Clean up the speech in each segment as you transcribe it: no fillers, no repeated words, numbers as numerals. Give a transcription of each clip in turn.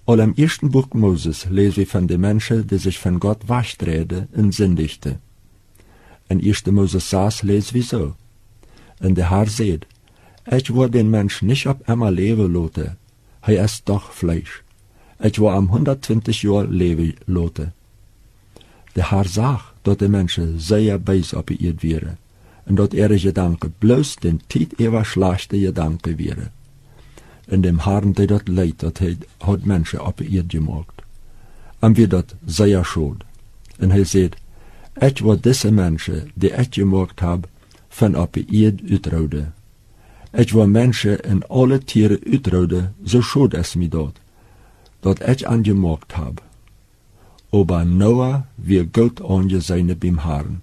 Al im ersten Buch Moses lesen wir von den Menschen, die sich von Gott waschträden und sündigten. In 1. Moses 6 lesen wir so. Und der Herr sagt, ich will den Mensch nicht auf einmal leben lassen, er ist doch Fleisch. Ich will am 120 Jahre leben lassen. Der Herr sagt, dass die Menschen sehr böse auf ihr wären und dass ihre Gedanken bloß den Tijd ihrer schlechte Gedanken wären. In dem Herrn, der das leid, dat hat Menschen auf ihr gemacht. Und wir das sehr schuld. Und er sagt, ich will diese Menschen, die ich gemacht habe, von auf ihr uitroden. Ich will Menschen und alle Tiere uitroden, so schuld es mir dort, dat ich angemacht habe. Aber Noah wird gut angesehen beim Herrn.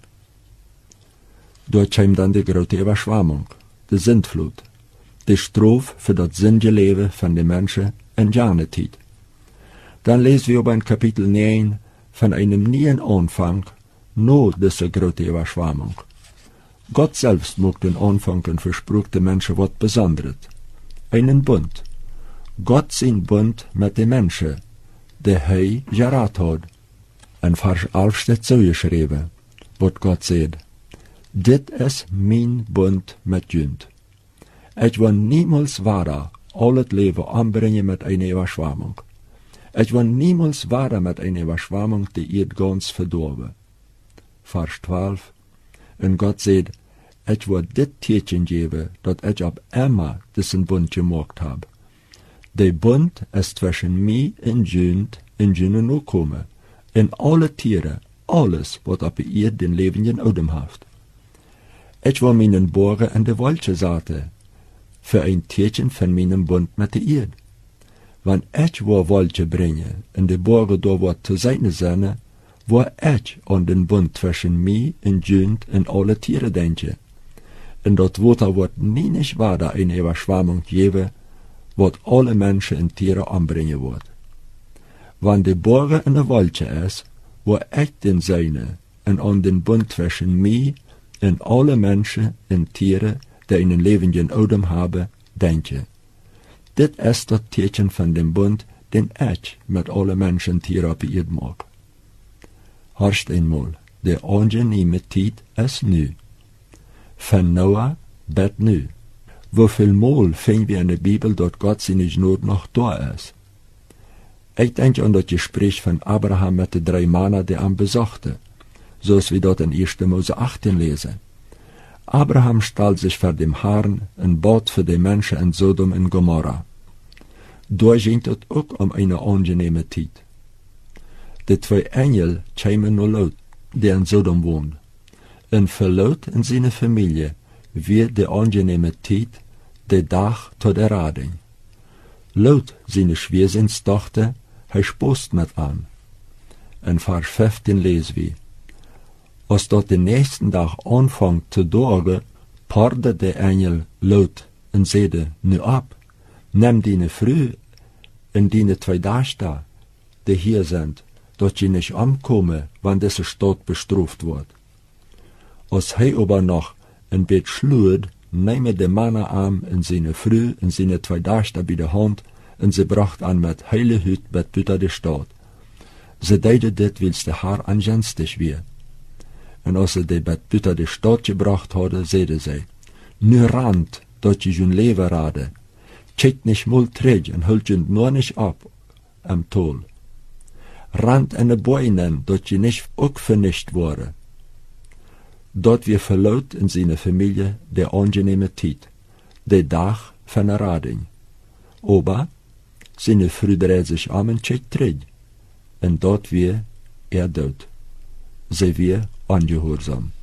Dort kam dann die große Überschwemmung, die Sintflut, die Strafe für das sündige Leben von den Menschen in Janetid. Dann lesen wir über in Kapitel 9 von einem neuen Anfang, nur diese große Überschwemmung. Gott selbst macht den Anfang und verspricht den Menschen was Besonderes. Einen Bund. Gott sein Bund mit den Menschen, der er gerat hat. In Vers 11 steht so geschrieben, was Gott sagt. Dit ist mein Bund mit Jünd. Ich will niemals weiter alles Leben anbringen mit einer Überschwemmung. Ich will niemals weiter mit einer Überschwemmung, die ihr ganz verdorben. Vers 12. Und Gott sagt, ich will dit Tietchen geben, dat ich ab immer diesen Bund gemacht habe. Der Bund ist zwischen mir und Jünd nur kommen. In alle Tiere, alles, was auf ihr den lebenden Odem haft. Ich will meinen Borgen an der Wolke saten, für ein Tietchen von meinem Bund mit der Erde. Wenn ich will Wolke bringen, und die Borgen da wird zu sein sein, wo ich an den Bund zwischen mir und Jünd und alle Tiere denke. Und dort wird nie nicht weiter eine Überschwemmung geben, was alle Menschen und Tiere anbringen wird. Wenn die Borgen in der Wolke ist, wo ich den Seine und an den Bund zwischen mir und alle Menschen und Tiere, die einen lebenden Odem haben, denke. Dit ist das Tietchen von dem Bund, den ich mit allen Menschen und Tieren auf Erde mag. Horst einmal, der angenehme Tijd ist nu. Von Noah bet nu. Wieviel Mal finden wir in der Bibel, dass Gott seine Gnade noch da ist? Ich denke an das Gespräch von Abraham mit den 3 Männern, die ihn besuchten, so wie wir dort in 1. Mose 18 lesen. Abraham stellt sich vor dem Herrn und bat für die Menschen in Sodom und Gomorra. Da ging es auch um eine angenehme Zeit. Die 2 Engel kamen nur Lot, der in Sodom wohnt. Und für Lot und seine Familie wird die angenehme Zeit der Tag tot der Rading. Lot, seine Schwiegerstochter, spost mit an. In Vers 15 lesen wir, als dort den nächsten Tag anfängt zu dorgen, paarde der Engel Lot und sagte, nu ab, nimm deine Früh und deine 2 Töchter, die hier sind, dass sie nicht umkommen, wenn diese Stadt bestraft wird. Als er aber noch ein Bett schlug, nahm der Mann an und seine Früh und seine 2 Töchter bei der Hand und sie bracht an mit heile Hüt mit Bütter der Stadt. Sie deide dit, wils der Herr angenstig wir. Und als sie die mit Bütter der Stadt gebracht hatte, sagte sie, nu rannt, dat je hun Leben rade. Kijk nicht mal träg und hüllt je nur nicht ab am Tol. Rannt in de Beinen, dat je nicht auch vernicht wurde. Dort wir verlaut in seine Familie der angenehme Tijd, der Tag von der Rading. Aber seine Frau dreht sich um und kickt träg. Und dort wir tot. Sie wir ungehorsam.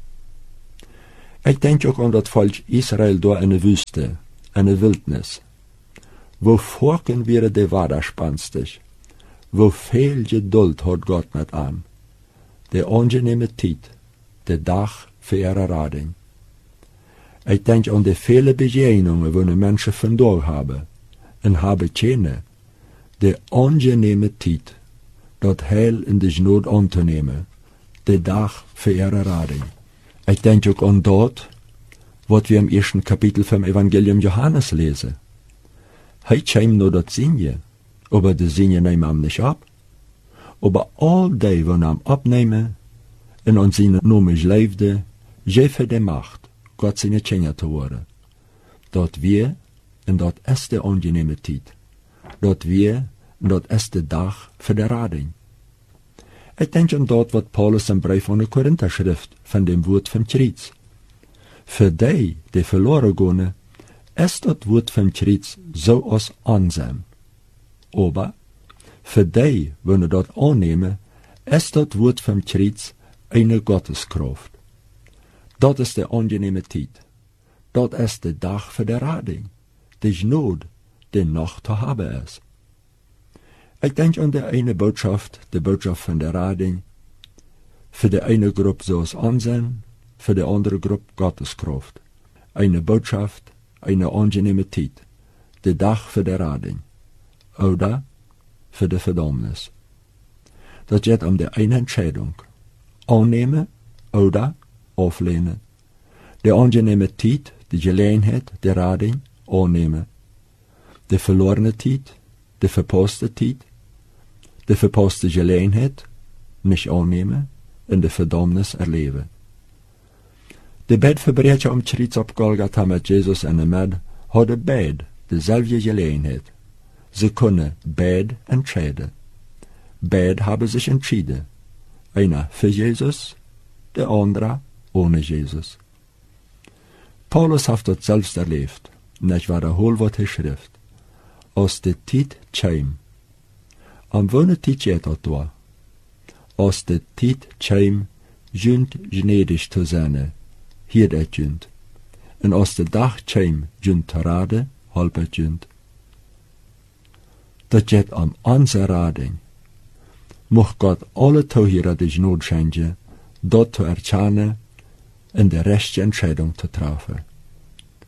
Ich denke auch an das Volk Israel da in der Wüste, in der Wildnis. Wo vorken wir der Waderspanstig? Wo viel Geduld hat Gott mit an? Der angenehme Tijd, der Tag für ihre Rading. Ich denke an die vielen Begegnungen, wo die Menschen von dort haben, und habe keine, der angenehme Tijd, dat Heil in die Not anzunehmen, der Tag für ihre Rading. Ich denke auch an dort, was wir im 1. Kapitel vom Evangelium Johannes lesen. Heute kam nur das Sinje, Aber de Sinje nemen hem nicht ab. Aber all die, die hem abnemen, en aan zijn nomisch leefde, geven de macht, Gott zijn Kinder te worden. Dat wir, en dat is de angenehme tijd. Dat wir, en dat is de dag voor de rading. Ik denk aan dat wat Paulus in brief aan de Korinther schrift van dem woord van Kriets. Voor die verloren gaan, is dat woord van Kriets zoals aanzaam. Aber für die, die dat aannemen, is dat woord van Kriets eine Gotteskraft. Dat is de angenehme tijd. Dat is de dag voor de rading. Die nood, die nog te hebben is. Ik denk aan de ene boodschap, de boodschap van de rading. Voor de ene groep zoals aanzien, voor de andere groep Gotteskraft. Eine boodschap, eine angenehme tijd. De dag voor de rading. Oder voor de verdammnis. Dat gaat om de ene Entscheidung. Aannemen oder aflehnen. De angenehme tijd, de gelegenheid, de rading, aannemen. De verlorene tijd, de verpaste tijd, de verpaste gelegenheid, niet aannemen en de verdammnis erleven. De beide verbreiders om Kriets op Golgotha met Jezus en de med hadden beide dezelfde gelegenheid. Ze kunnen beide entscheiden. Beide hebben zich entschieden. Einer für Jesus, der andere ohne Jesus. Paulus hat das selbst erlebt, und ich wiederhole die Schrift. Aus der Zeit käme. Am wann Zeit geht das da? Aus der Zeit käme, jünd gnädig zu sein, hier der jünd. Und aus der Dach käme, jünd zu rade, halbet jünd. Das geht am unser Rading. Mocht Gott alle Tohira die Not schenken, dort zu erkennen und die rechte Entscheidung zu treffen.